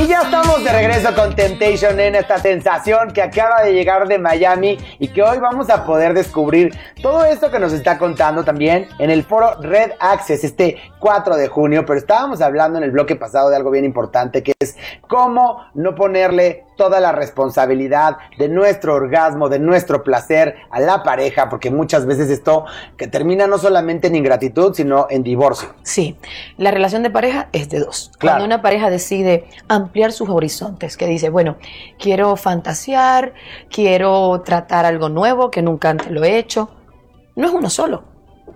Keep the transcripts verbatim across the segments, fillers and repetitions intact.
Y ya estamos de regreso con Temptation en esta sensación que acaba de llegar de Miami y que hoy vamos a poder descubrir todo esto que nos está contando también en el foro Red Access este cuatro de junio. Pero estábamos hablando en el bloque pasado de algo bien importante, que es cómo no ponerle toda la responsabilidad de nuestro orgasmo, de nuestro placer a la pareja, porque muchas veces esto que termina no solamente en ingratitud, sino en divorcio. Sí, la relación de pareja es de dos. Claro. Cuando una pareja decide ampliar sus horizontes, que dice, bueno, quiero fantasear, quiero tratar algo nuevo que nunca antes lo he hecho, no es uno solo.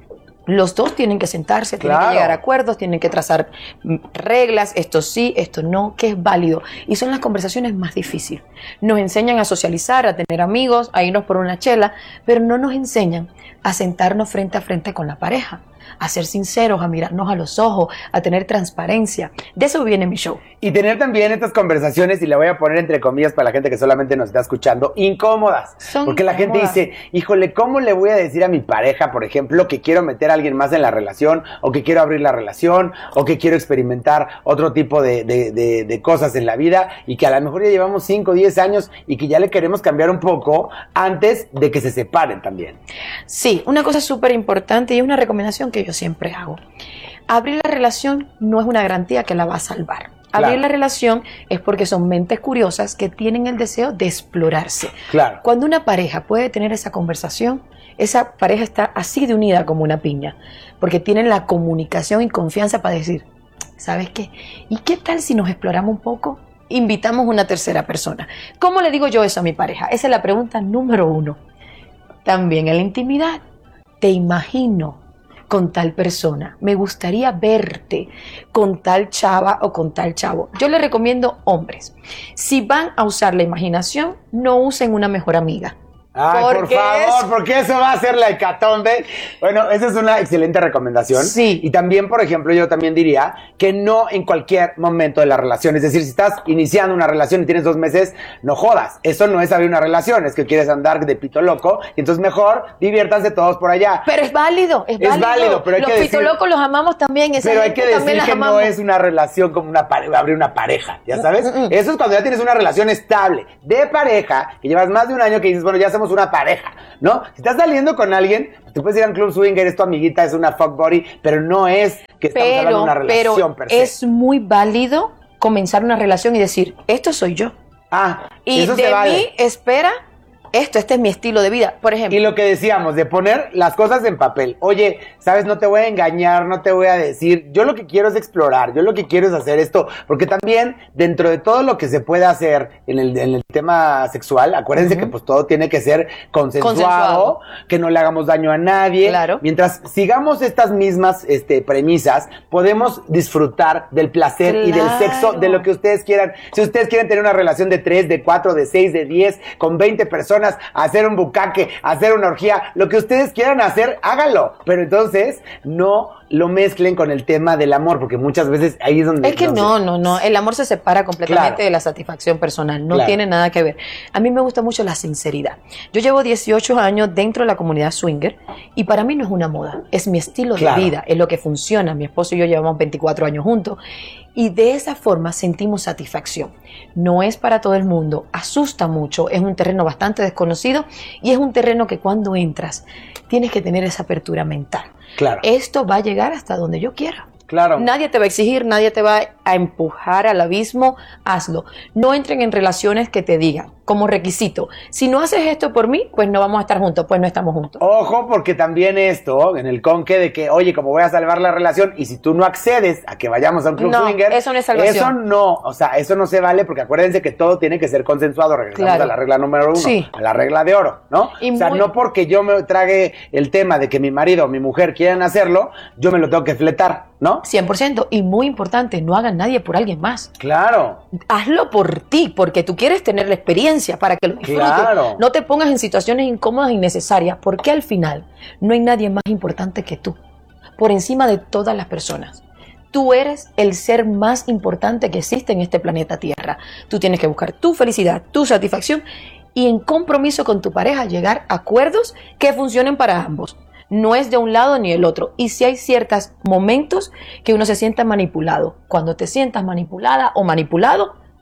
Los dos tienen que sentarse, tienen Claro. que llegar a acuerdos, tienen que trazar reglas, esto sí, esto no, que es válido. Y son las conversaciones más difíciles. Nos enseñan a socializar, a tener amigos, a irnos por una chela, pero no nos enseñan a sentarnos frente a frente con la pareja, a ser sinceros, a mirarnos a los ojos, a tener transparencia. De eso viene mi show. Y tener también estas conversaciones, y la voy a poner entre comillas para la gente que solamente nos está escuchando, incómodas. Son Porque la gente incómodas. dice, híjole, ¿cómo le voy a decir a mi pareja, por ejemplo, que quiero meter a alguien más en la relación, o que quiero abrir la relación, o que quiero experimentar otro tipo de, de, de, de cosas en la vida, y que a lo mejor ya llevamos cinco o diez años y que ya le queremos cambiar un poco antes de que se separen también? Sí, una cosa súper importante y es una recomendación que yo siempre hago. Abrir la relación no es una garantía que la va a salvar. Claro. Abrir la relación es porque son mentes curiosas que tienen el deseo de explorarse. Claro. Cuando una pareja puede tener esa conversación, esa pareja está así de unida como una piña, porque tienen la comunicación y confianza para decir, ¿sabes qué? ¿Y qué tal si nos exploramos un poco? Invitamos una tercera persona. ¿Cómo le digo yo eso a mi pareja? Esa es la pregunta número uno. También en la intimidad, te imagino con tal persona, me gustaría verte con tal chava o con tal chavo. Yo les recomiendo hombres, si van a usar la imaginación, no usen una mejor amiga. Ay, por Porque favor, es- porque eso va a ser la hecatombe. Bueno, esa es una excelente recomendación. Sí. Y también, por ejemplo, yo también diría que no en cualquier momento de la relación. Es decir, si estás iniciando una relación y tienes dos meses, no jodas. Eso no es abrir una relación, es que quieres andar de pito loco. Y entonces mejor diviértanse todos por allá. Pero es válido, es Es válido. válido, pero hay los que decir- pitolocos los amamos también. Esa Pero hay gente que también decir las que no amamos. es una relación como una pare- abrir una pareja, ¿ya sabes? Mm, mm, mm. Eso es cuando ya tienes una relación estable de pareja, que llevas más de un año que dices, bueno, ya hacemos una pareja, ¿no? Si estás saliendo con alguien, pues te puedes ir a un club swinger, es tu amiguita, es una fuck buddy, pero no es que estamos hablando de Pero, una relación pero per se. es muy válido comenzar una relación y decir, esto soy yo. Ah, Y eso de se vale. mí espera esto, este es mi estilo de vida. Por ejemplo, Y lo que decíamos, de poner las cosas en papel. Oye, sabes, no te voy a engañar, no te voy a decir. Yo lo que quiero es explorar, yo lo que quiero es hacer esto. Porque también, dentro de todo lo que se puede hacer en el, en el tema sexual, acuérdense Ujú. que pues todo tiene que ser consensuado, Consensuado. que no le hagamos daño a nadie. Claro. Mientras sigamos estas mismas este, premisas, podemos disfrutar del placer y del Claro. sexo, de lo que ustedes quieran. Si ustedes quieren tener una relación de tres, de cuatro, de seis, de diez, con veinte personas, hacer un bucaque, hacer una orgía, lo que ustedes quieran hacer, hágalo. Pero entonces, no lo mezclen con el tema del amor, porque muchas veces ahí es donde... es que no, no, no. El amor se separa completamente Claro. de la satisfacción personal. No Claro. tiene nada que ver. A mí me gusta mucho la sinceridad. Yo llevo dieciocho años dentro de la comunidad swinger y para mí no es una moda. Es mi estilo Claro. de vida. Es lo que funciona. Mi esposo y yo llevamos veinticuatro años juntos. Y de esa forma sentimos satisfacción. No es para todo el mundo. Asusta mucho. Es un terreno bastante desconocido y es un terreno que cuando entras tienes que tener esa apertura mental. Claro, Esto va a llegar hasta donde yo quiera. claro. Nadie te va a exigir, nadie te va a empujar al abismo, hazlo. No entren en relaciones que te digan como requisito, si no haces esto por mí, pues no vamos a estar juntos, pues no estamos juntos. Ojo, porque también esto, en el conque de que, oye, como voy a salvar la relación, y si tú no accedes a que vayamos a un club No, swinger, eso no es salvación. Eso no, o sea, eso no se vale, porque acuérdense que todo tiene que ser consensuado. Regresamos Claro. a la regla número uno, Sí. a la regla de oro, ¿no? Y o sea, muy- no porque yo me trague el tema de que mi marido o mi mujer quieran hacerlo, yo me lo tengo que fletar, ¿no? cien por ciento. Y muy importante, no hagan nadie por alguien más. Claro. Hazlo por ti, porque tú quieres tener la experiencia para que lo disfrutes. Claro. No te pongas en situaciones incómodas e innecesarias, porque al final no hay nadie más importante que tú, por encima de todas las personas. Tú eres el ser más importante que existe en este planeta Tierra. Tú tienes que buscar tu felicidad, tu satisfacción y en compromiso con tu pareja llegar a acuerdos que funcionen para ambos. No es de un lado ni el otro. Y si hay ciertos momentos que uno se sienta manipulado. Cuando te sientas manipulada o manipulado,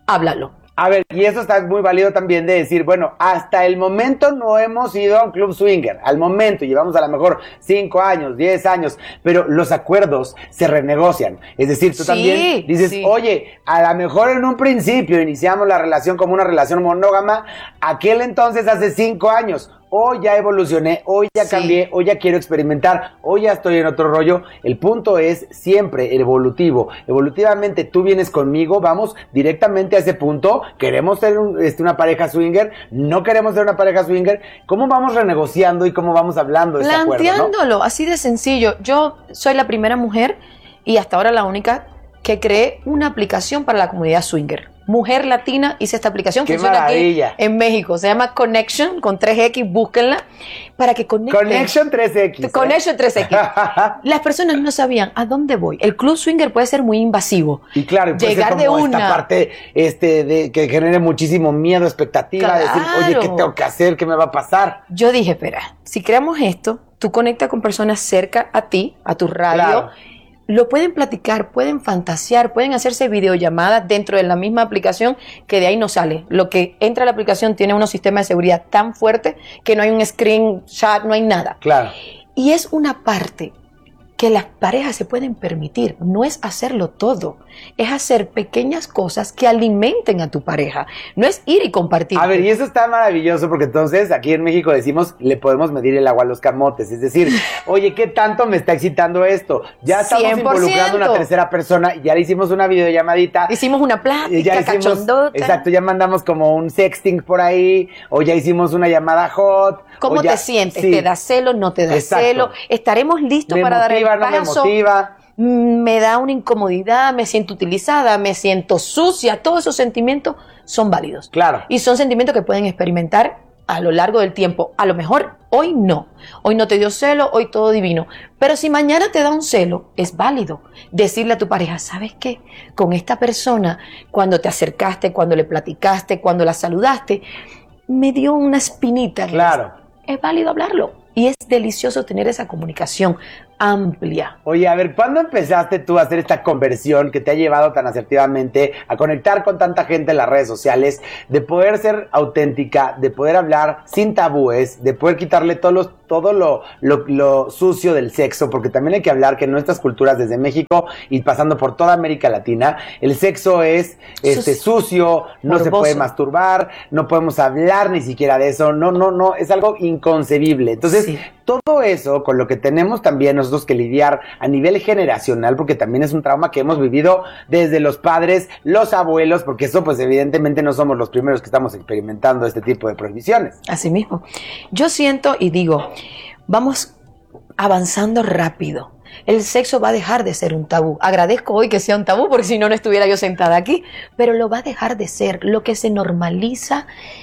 háblalo. A ver, y eso está muy válido también de decir, bueno, hasta el momento no hemos ido a un club swinger, al momento, llevamos a lo mejor cinco años, diez años, pero los acuerdos se renegocian. Es decir, tú Sí, también dices, sí. oye, a lo mejor en un principio iniciamos la relación como una relación monógama, aquel entonces hace cinco años, hoy ya evolucioné, hoy ya Sí. cambié, hoy ya quiero experimentar, hoy ya estoy en otro rollo. El punto es siempre evolutivo. Evolutivamente tú vienes conmigo, vamos directamente a ese punto. Queremos ser un, este, una pareja swinger, no queremos ser una pareja swinger. ¿Cómo vamos renegociando y cómo vamos hablando de ese acuerdo, no? Planteándolo, así de sencillo. Yo soy la primera mujer y hasta ahora la única que creé una aplicación para la comunidad swinger. Mujer Latina hice esta aplicación, ¡Qué funciona maravilla! aquí en México, se llama Connection, con tres equis, búsquenla, para que conecten. Connection tres equis. ¿eh? Connection tres equis. Las personas no sabían a dónde voy. El club swinger puede ser muy invasivo. Y claro, y puede llegar ser de como esta una. parte este, de, que genere muchísimo miedo, expectativa, Claro. decir, oye, ¿qué tengo que hacer? ¿Qué me va a pasar? Yo dije, espera, si creamos esto, tú conectas con personas cerca a ti, a tu radio, Claro. lo pueden platicar, pueden fantasear, pueden hacerse videollamadas dentro de la misma aplicación, que de ahí no sale. Lo que entra a la aplicación tiene unos sistemas de seguridad tan fuertes que no hay un screenshot, no hay nada. Claro. Y es una parte que las parejas se pueden permitir, no es hacerlo todo, es hacer pequeñas cosas que alimenten a tu pareja, no es ir y compartir. A ver, y eso está maravilloso porque entonces aquí en México decimos, le podemos medir el agua a los camotes, es decir, oye, ¿qué tanto me está excitando esto? Ya estamos cien por ciento. involucrando a una tercera persona, ya le hicimos una videollamadita. Hicimos una y plática ya hicimos, cachondota. exacto, ya mandamos como un sexting por ahí, o ya hicimos una llamada hot. ¿Cómo o ya- te sientes? sí. ¿Te da celo? ¿No te da Exacto. celo? ¿Estaremos listos Me para motiva, dar no el me paso? motiva. Mm, Me da una incomodidad, me siento utilizada, me siento sucia. Todos esos sentimientos son válidos. Claro. Y son sentimientos que pueden experimentar a lo largo del tiempo. A lo mejor hoy no. Hoy no te dio celo, hoy todo divino. Pero si mañana te da un celo, es válido decirle a tu pareja, ¿sabes qué? Con esta persona, cuando te acercaste, cuando le platicaste, cuando la saludaste, me dio una espinita. en Claro. esto. Es válido hablarlo. Y es delicioso tener esa comunicación amplia. Oye, a ver, ¿cuándo empezaste tú a hacer esta conversión que te ha llevado tan asertivamente a conectar con tanta gente en las redes sociales, de poder ser auténtica, de poder hablar sin tabúes, de poder quitarle todos los, todo lo, lo, lo sucio del sexo? Porque también hay que hablar que en nuestras culturas, desde México y pasando por toda América Latina, el sexo es este, Sucio. sucio, no se Morboso. puede masturbar, no podemos hablar ni siquiera de eso, no, no, no, es algo inconcebible. Entonces, Sí. todo eso con lo que tenemos también nosotros que lidiar a nivel generacional, porque también es un trauma que hemos vivido desde los padres, los abuelos, porque eso pues evidentemente no somos los primeros que estamos experimentando este tipo de prohibiciones. Así mismo. Yo siento y digo, vamos avanzando rápido. El sexo va a dejar de ser un tabú. Agradezco hoy que sea un tabú, porque si no, no estuviera yo sentada aquí. Pero lo va a dejar de ser. Lo que se normaliza,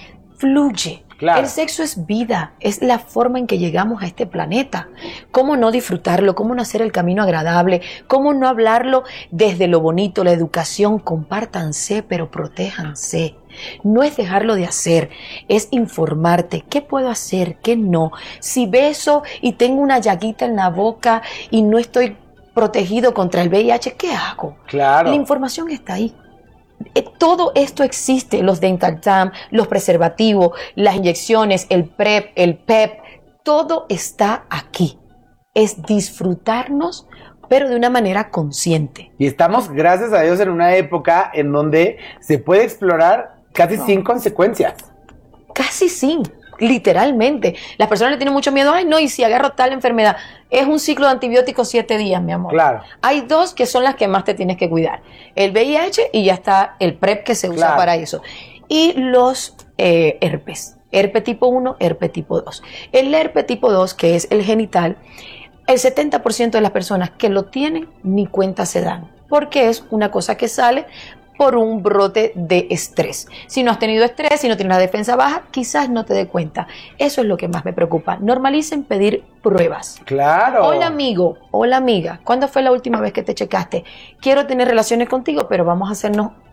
fluye. Claro. El sexo es vida, es la forma en que llegamos a este planeta. ¿Cómo no disfrutarlo? ¿Cómo no hacer el camino agradable? ¿Cómo no hablarlo desde lo bonito, la educación? Compártanse, pero protéjanse. No es dejarlo de hacer, es informarte. ¿Qué puedo hacer? ¿Qué no? Si beso y tengo una llaguita en la boca y no estoy protegido contra el V I H, ¿qué hago? Claro. La información está ahí. Eh, Todo esto existe, los dental dam, los preservativos, las inyecciones, el PrEP, el PEP, todo está aquí. Es disfrutarnos, pero de una manera consciente. Y estamos, gracias a Dios, en una época en donde se puede explorar casi sin consecuencias. Casi sin, literalmente. Las personas le tienen mucho miedo, ay no, y si agarro tal enfermedad, es un ciclo de antibióticos siete días, mi amor. Claro. Hay dos que son las que más te tienes que cuidar, el V I H y ya está el PrEP que se usa Claro. para eso. Y los eh, herpes, herpes tipo uno, herpes tipo dos. El herpes tipo dos, que es el genital, el setenta por ciento de las personas que lo tienen ni cuenta se dan, porque es una cosa que sale por un brote de estrés. Si no has tenido estrés, si no tienes la defensa baja, quizás no te dé cuenta. Eso es lo que más me preocupa. Normalicen pedir pruebas. Claro. Hola amigo, hola amiga, ¿cuándo fue la última vez que te checaste? Quiero tener relaciones contigo, pero vamos a hacernos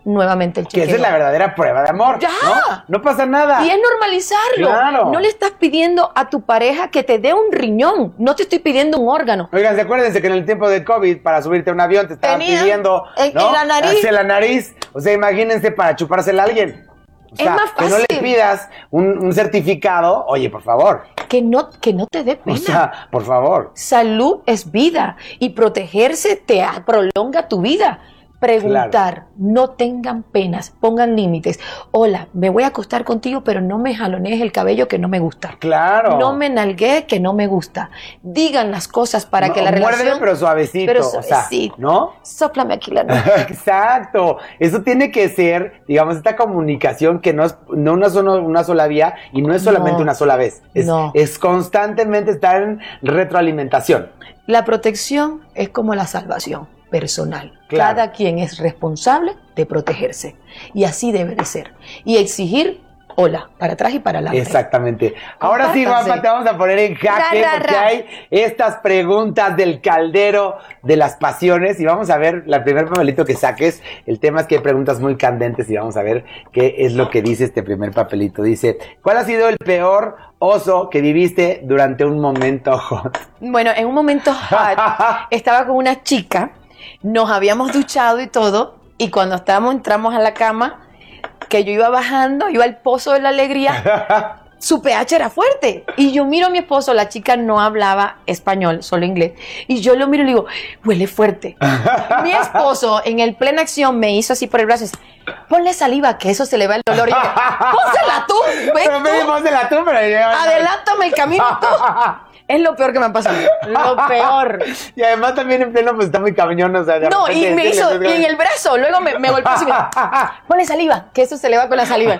nuevamente el Que chequeo. esa es la verdadera prueba de amor. Ya. ¿No? No pasa nada. Y es normalizarlo. Claro. No le estás pidiendo a tu pareja que te dé un riñón. No te estoy pidiendo un órgano. Oigan, acuérdense que en el tiempo de COVID, para subirte a un avión, te estaban Tenía pidiendo, en- ¿no? en la nariz. Hacia la nariz. O sea, imagínense para chupársela a alguien. O sea, Es más que no le fácil. pidas un, un certificado. Oye, por favor. Que no, que no te dé pena. O sea, por favor. Salud es vida y protegerse te a- prolonga tu vida. Preguntar, Claro. no tengan penas, pongan límites. Hola, me voy a acostar contigo, pero no me jalonees el cabello que no me gusta. Claro. No me nalguees que no me gusta. Digan las cosas para No, que la muérdeme, relación... pero suavecito. pero o sea, suavecito. ¿no? Sóplame aquí la nuca. Exacto. Eso tiene que ser, digamos, esta comunicación que no es no una, sola, una sola vía y no es solamente No. una sola vez. Es, No. es constantemente estar en retroalimentación. La protección es como la salvación personal. Claro. Cada quien es responsable de protegerse. Y así debe de ser. Y exigir, hola, para atrás y para adelante. Exactamente. Ahora sí, Compártanse. guapa, te vamos a poner en jaque Ra, ra, porque ra. hay estas preguntas del caldero de las pasiones y vamos a ver la primer papelito que saques. El tema es que hay preguntas muy candentes y vamos a ver qué es lo que dice este primer papelito. Dice, ¿cuál ha sido el peor oso que viviste durante un momento hot? Bueno, en un momento hot, estaba con una chica, nos habíamos duchado y todo, y cuando estábamos, entramos a la cama, que yo iba bajando, iba al pozo de la alegría, su pH era fuerte. Y yo miro a mi esposo, la chica no hablaba español, solo inglés. Y yo lo miro y le digo, huele fuerte. Mi esposo, en el plena acción, me hizo así por el brazo y dice, ponle saliva, que eso se le va el dolor. Y yo, pónsela tú, ven Pero me tú, pónsela tú, pero yo- adelántame el camino tú. Es lo peor que me ha pasado. Lo peor. Y además también en pleno pues está muy cañón, o sea, de No, y repente me decirle, hizo, pues, y en el brazo, luego me, me golpeó así, mira, ponle saliva, que eso se le va con la saliva.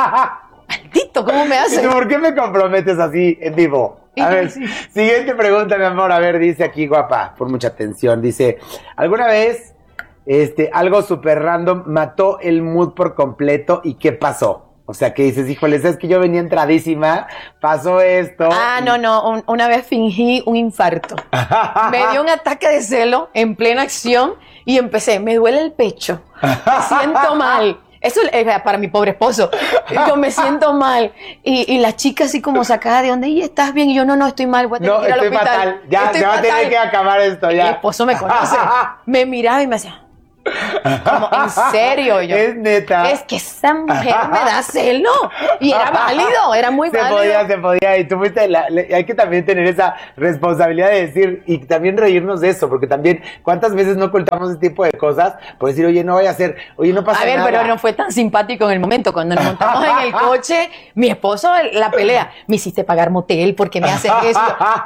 Maldito, ¿cómo me ¿Y hace? tú por qué me comprometes así en vivo? A Y- ver, sí. siguiente pregunta, mi amor. A ver, dice aquí, guapa, por mucha atención. Dice, ¿alguna vez este, algo súper random mató el mood por completo y qué pasó? O sea, que dices, híjole, es que yo venía entradísima, pasó esto. Ah, no, no, un- una vez fingí un infarto. Me dio un ataque de celo en plena acción y empecé, me duele el pecho, me siento mal. Eso es para mi pobre esposo. Yo me siento mal. Y, y la chica así como sacada de onda, ¿y estás bien? Y yo, no, no, estoy mal, voy a tener No, que ir al estoy hospital. fatal. Ya, Estoy se va a tener fatal. que acabar esto, Mi ya. esposo me conoce. Me miraba y me hacía, como, ¿en serio? Yo, Es neta. es que esa mujer me da celo. Y era válido, era muy se válido. podía, se podía. Y tú fuiste la- le- hay que también tener esa responsabilidad de decir y también reírnos de eso, porque también, ¿cuántas veces no ocultamos ese tipo de cosas? Por decir, oye, no vaya a ser, oye, no pasa A ver, nada. pero no fue tan simpático en el momento. Cuando nos montamos en el coche, mi esposo, la pelea. Me hiciste pagar motel porque me haces eso.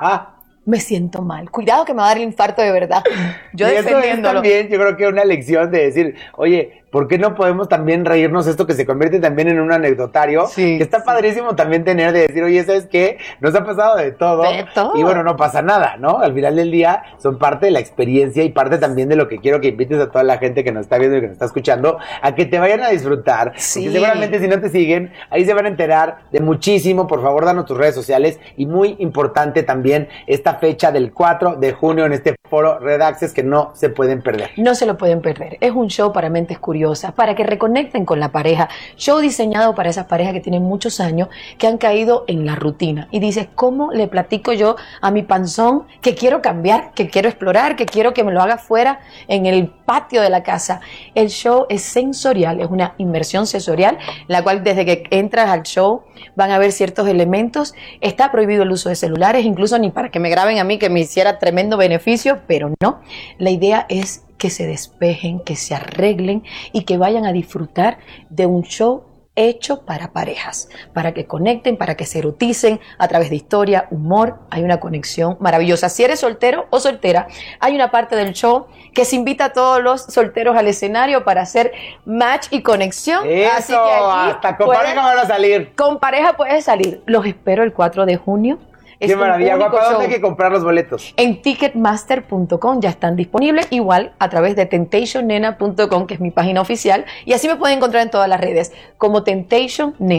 Me siento mal. Cuidado que me va a dar el infarto de verdad. Yo y eso es defendiéndolo. también, yo creo que una lección de decir, oye, ¿por qué no podemos también reírnos esto que se convierte también en un anecdotario? Sí, que está sí. padrísimo también tener de decir, oye, ¿sabes qué? Nos ha pasado de todo. De todo. Y bueno, no pasa nada, ¿no? Al final del día son parte de la experiencia y parte también de lo que quiero que invites a toda la gente que nos está viendo y que nos está escuchando a que te vayan a disfrutar. Sí. Porque seguramente si no te siguen, ahí se van a enterar de muchísimo. Por favor, danos tus redes sociales. Y muy importante también esta fecha del cuatro de junio en este foro Red Access que no se pueden perder. No se lo pueden perder. Es un show para mentes curiosas, para que reconecten con la pareja. Show diseñado para esas parejas que tienen muchos años, que han caído en la rutina. Y dices, ¿cómo le platico yo a mi panzón que quiero cambiar, que quiero explorar, que quiero que me lo haga fuera en el patio de la casa? El show es sensorial, es una inmersión sensorial, la cual desde que entras al show van a ver ciertos elementos. Está prohibido el uso de celulares, incluso ni para que me graben a mí, que me hiciera tremendo beneficio, pero no. La idea es que se despejen, que se arreglen y que vayan a disfrutar de un show hecho para parejas, para que conecten, para que se eroticen a través de historia, humor. Hay una conexión maravillosa. Si eres soltero o soltera, hay una parte del show que se invita a todos los solteros al escenario para hacer match y conexión. Eso, Así que allí hasta con pueden- pareja van a salir. con pareja puedes salir. Los espero el cuatro de junio. Es Qué un maravilla, único guapa. ¿Dónde show. hay que comprar los boletos? En ticketmaster punto com ya están disponibles, igual a través de temptation nena punto com, que es mi página oficial, y así me pueden encontrar en todas las redes como Temptation Nena.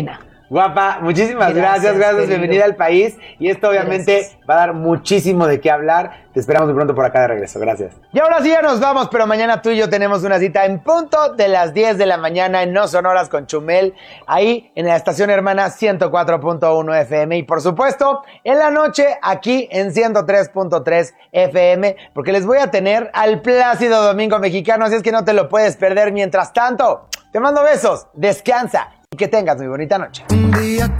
Guapa, muchísimas gracias, Gracias, gracias, querido. bienvenida al país. Y esto obviamente Gracias. va a dar muchísimo de qué hablar. Te esperamos muy pronto por acá de regreso, gracias. Y ahora sí ya nos vamos, pero mañana tú y yo tenemos una cita en punto de las diez de la mañana en No Sonoras con Chumel, ahí en la estación hermana ciento cuatro punto uno F M y por supuesto en la noche aquí en ciento tres punto tres F M, porque les voy a tener al Plácido Domingo Mexicano, así es que no te lo puedes perder. Mientras tanto, te mando besos, descansa y que tengas muy bonita noche. Un día